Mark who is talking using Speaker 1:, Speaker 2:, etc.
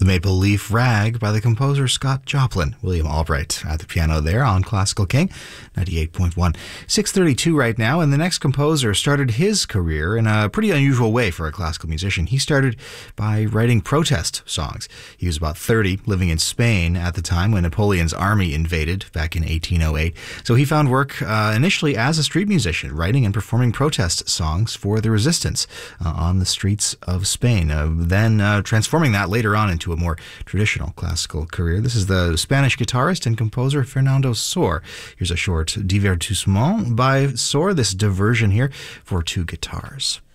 Speaker 1: The Maple Leaf Rag by the composer Scott Joplin. William Albright at the piano there on Classical King 98.1. 6:32 right now, and the next composer started his career in a pretty unusual way for a classical musician. He started by writing protest songs. He was about 30, living in Spain at the time when Napoleon's army invaded back in 1808. So he found work initially as a street musician, writing and performing protest songs for the resistance on the streets of Spain, then transforming that later on into a more traditional classical career. This is the Spanish guitarist and composer Fernando Sor. Here's a short divertissement by Sor, this diversion here for two guitars.